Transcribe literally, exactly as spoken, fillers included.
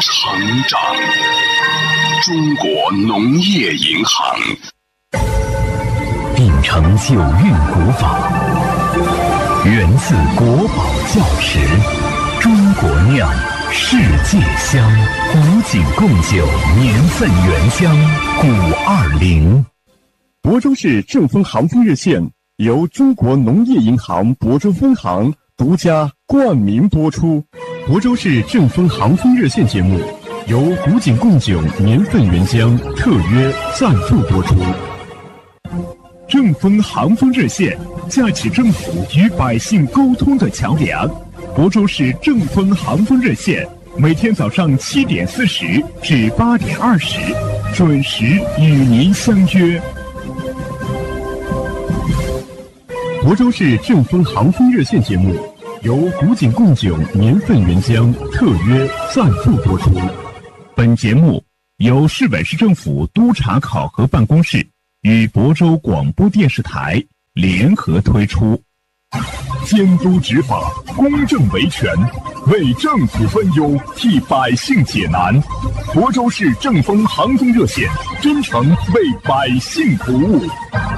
成长。中国农业银行秉承九韵古法，源自国宝窖石，中国酿，世界香，古井贡酒，年份原香，古二零。 亳州市正丰航风热线由中国农业银行亳州分行独家冠名播出。亳州市正丰航风热线节目由古井贡酒年份原香特约赞助播出。正丰航风热线架起政府与百姓沟通的桥梁。亳州市正丰航风热线每天早上七点四十至八点二十，准时与您相约。亳州市正丰航风热线节目由古井贡酒年份原香特约赞助播出。本节目由市委市政府督察考核办公室与亳州广播电视台联合推出。监督执法，公正维权，为政府分忧，替百姓解难。亳州市正丰航风热线真诚为百姓服务。